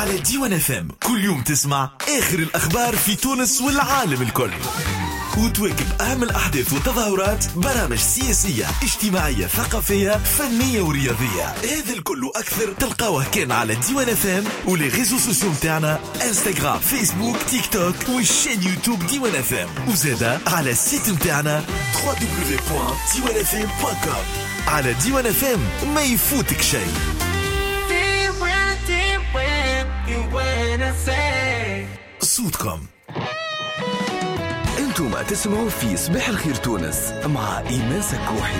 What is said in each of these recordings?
على ديوان اف ام كل يوم تسمع آخر الأخبار في تونس والعالم الكل، وتواكب أهم الأحداث والتظاهرات، برامج سياسية اجتماعية ثقافية فنية ورياضية. هذا الكل أكثر تلقاوه كان على ديوان اف ام ولي ريزو سوسيو متاعنا انستغرام فيسبوك تيك توك والشين يوتيوب ديوان اف ام، وزادا على السيت متاعنا www.diwanfm.com. على ديوان اف ام ما يفوتك شيء. صوتكم انتم تسمعوا في صباح الخير تونس مع إيمان سكوحي.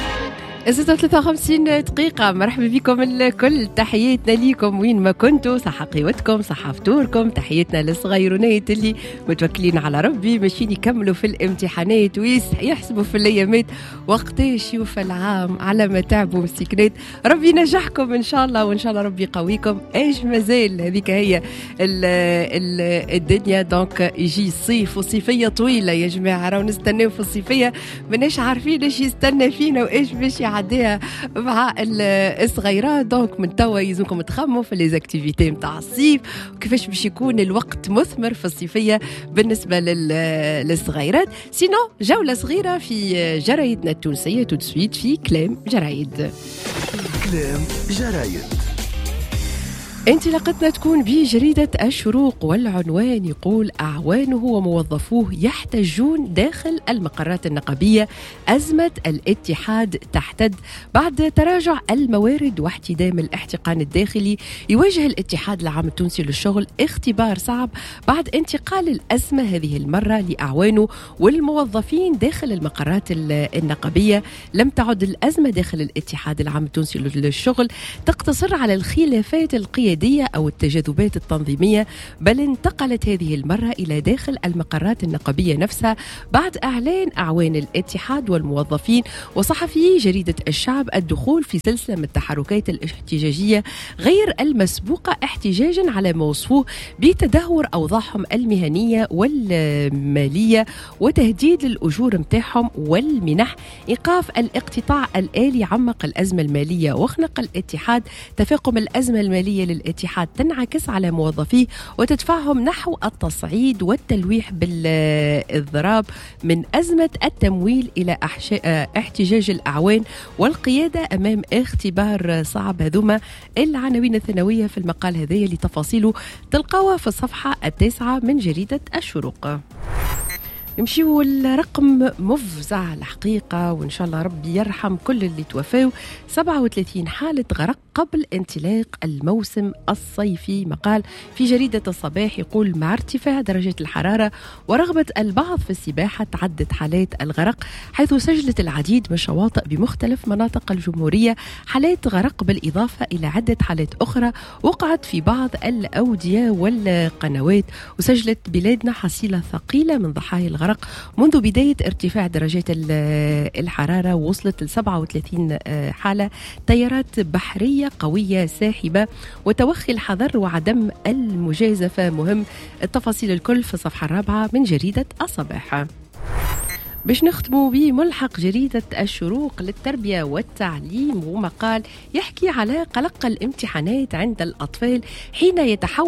56 دقيقة. مرحبا بكم الكل، تحياتنا ليكم وين ما كنتوا، صحة قوتكم، صحة فطوركم، تحياتنا للصغيرونات اللي متوكلين على ربي ماشيين يكملوا في الامتحانات ويحسبوا في الأيامات وقتاش يوفى العام على ما تعبوا مسكنات. ربي ينجحكم إن شاء الله، وإن شاء الله ربي يقويكم. إيش مازال هذيك هي الدنيا، دونك يجي الصيف وصيفية طويلة يا جماعة، راهو نستناو في الصيفية مناش عارفين إيش يستنى فينا وإيش باش عديها مع الصغيرات. دونك من توا يلزمكم تخموا في ليزاكتيفيتي نتاع الصيف وكيفاش باش يكون الوقت مثمر في الصيفيه بالنسبه للصغيرات. سينو جوله صغيره في جرايدنا التونسيه تو سويت في كلام جرايد. كلام جرايد. انطلاقتنا تكون بجريدة الشروق، والعنوان يقول: أعوانه وموظفوه يحتجون داخل المقرات النقابية، أزمة الاتحاد تحتد بعد تراجع الموارد واحتدام الاحتقان الداخلي. يواجه الاتحاد العام التونسي للشغل اختبار صعب بعد انتقال الأزمة هذه المرة لأعوانه والموظفين داخل المقرات النقابية. لم تعد الأزمة داخل الاتحاد العام التونسي للشغل تقتصر على الخلافات القيادية أو التجاذبات التنظيمية، بل انتقلت هذه المرة إلى داخل المقرات النقابية نفسها بعد إعلان أعوان الاتحاد والموظفين وصحفيي جريدة الشعب الدخول في سلسلة من التحركات الاحتجاجية غير المسبوقة، احتجاجا على ما وصفوه بتدهور أوضاعهم المهنية والمالية وتهديد للأجور متاعهم والمنح. إيقاف الاقتطاع الآلي عمق الأزمة المالية وخنق الاتحاد. تفاقم الأزمة المالية للاتحاد تنعكس على موظفيه وتدفعهم نحو التصعيد والتلويح بالضراب من أزمة التمويل إلى احتجاج الأعوان والقيادة أمام اختبار صعب. هذوما العناوين الثانوية في المقال هذه، لتفاصيله تلقاوها في الصفحة 9 من جريدة الشروق. نمشيو الرقم مفزع الحقيقة، وإن شاء الله ربي يرحم كل اللي توفاو. 37 حالة غرق قبل انطلاق الموسم الصيفي. مقال في جريدة الصباح يقول: مع ارتفاع درجة الحرارة ورغبة البعض في السباحة تعدت حالات الغرق، حيث سجلت العديد من الشواطئ بمختلف مناطق الجمهورية حالات غرق، بالإضافة إلى عدة حالات أخرى وقعت في بعض الأودية والقنوات. وسجلت بلادنا حصيلة ثقيلة من ضحايا الغرق منذ بداية ارتفاع درجات الحرارة، وصلت ل 37 حالة. تيارات بحرية قوية ساحبة وتوخي الحذر وعدم المجازفة مهم. التفاصيل الكل في الصفحة 4 من جريدة الصباح. باش نختموا بملحق جريدة الشروق للتربية والتعليم، ومقال يحكي على قلق الامتحانات عند الأطفال حين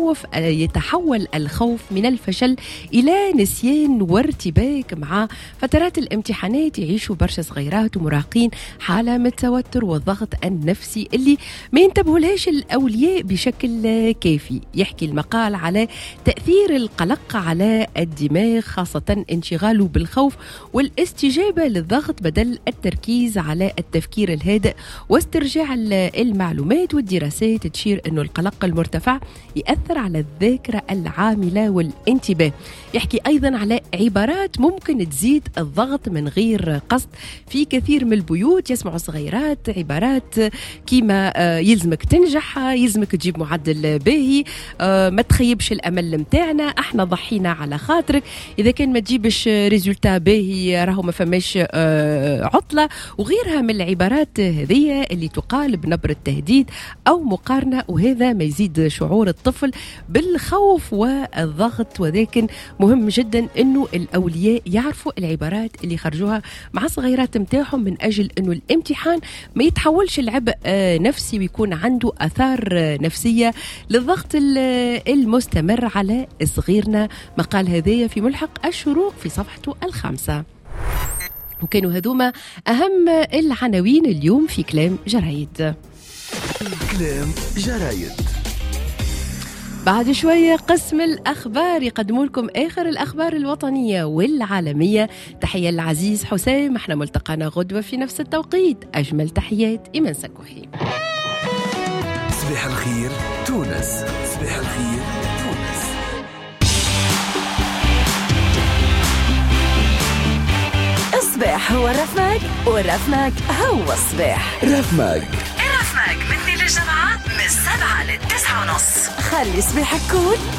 يتحول الخوف من الفشل إلى نسيان وارتباك. مع فترات الامتحانات يعيشوا برشا صغيرات ومراهقين حالة من التوتر والضغط النفسي اللي ما ينتبهوا لهاش الأولياء بشكل كافي. يحكي المقال على تأثير القلق على الدماغ، خاصة انشغاله بالخوف والاستجابة للضغط بدل التركيز على التفكير الهادئ واسترجاع المعلومات. والدراسات تشير أنه القلق المرتفع يأثر على الذاكرة العاملة والانتباه. يحكي أيضا على عبارات ممكن تزيد الضغط من غير قصد. في كثير من البيوت يسمعوا صغيرات عبارات كيما يلزمك تنجح، يلزمك تجيب معدل باهي، ما تخيبش الأمل متاعنا، احنا ضحينا على خاطرك، إذا كان ما تجيبش ريزولتا باهي اللي راهو ما فماش عطلة، وغيرها من العبارات هذه اللي تقال بنبرة تهديد أو مقارنة، وهذا ما يزيد شعور الطفل بالخوف والضغط. ولكن مهم جدا أنه الأولياء يعرفوا العبارات اللي خرجوها مع صغيرات متاعهم، من أجل أنه الامتحان ما يتحولش لعبء نفسي ويكون عنده أثار نفسية للضغط المستمر على صغيرنا. مقال هذايا في ملحق الشروق في صفحته 5. وكانوا هذوما أهم العناوين اليوم في كلام جرايد. كلام جرايد. بعد شوية قسم الأخبار يقدموا لكم آخر الأخبار الوطنية والعالمية. تحية العزيز حسام، احنا ملتقانا غدوة في نفس التوقيت. أجمل تحيات إيمان سكوحي. صباح الخير تونس. صباح الخير تونس. الصباح هو الرفماك، والرفماك هو الصباح. رفماك الرفماك من 2 للجمعة من 7 ل 9:30. خلي صباحك كول